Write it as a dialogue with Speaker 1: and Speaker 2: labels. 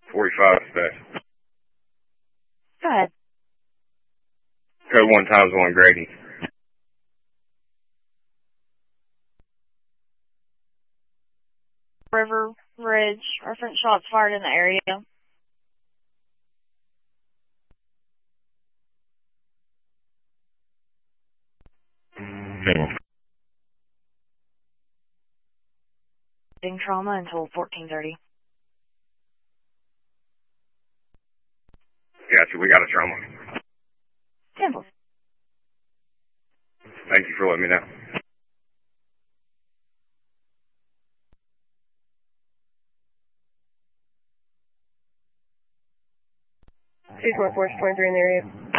Speaker 1: 45 dispatch.
Speaker 2: Go ahead.
Speaker 1: Code 1 times 1 Grady.
Speaker 2: River Ridge, reference shots fired in the area. Getting trauma until 14:30.
Speaker 1: Gotcha, we got a trauma.
Speaker 2: Simple.
Speaker 1: Thank you for letting me know.
Speaker 3: Two 23 in the area.